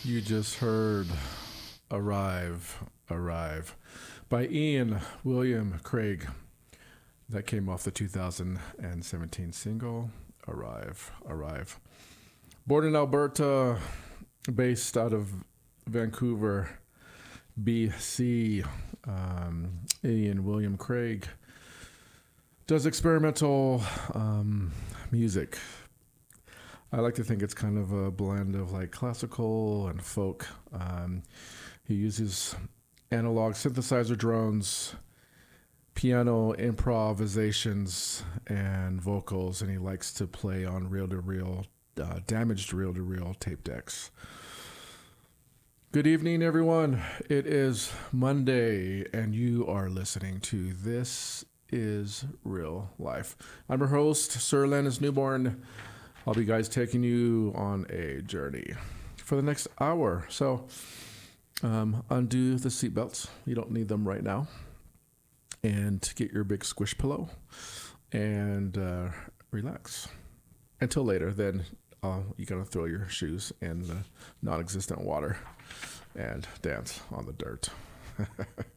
You just heard Arrive, Arrive by Ian William Craig. That came off the 2017 single, Arrive, Arrive. Born in Alberta, based out of Vancouver, BC, Ian William Craig does experimental music. I like to think it's kind of a blend of like classical and folk. He uses analog synthesizer drones, piano improvisations, and vocals, and he likes to play on reel-to-reel, damaged reel-to-reel tape decks. Good evening, everyone. It is Monday, and you are listening to This Is Real Life. I'm your host, Sir Lennis Newborn. I'll be taking you on a journey for the next hour. So undo the seatbelts. You don't need them right now. And get your big squish pillow and relax. Until later, then you got to throw your shoes in the non-existent water and dance on the dirt.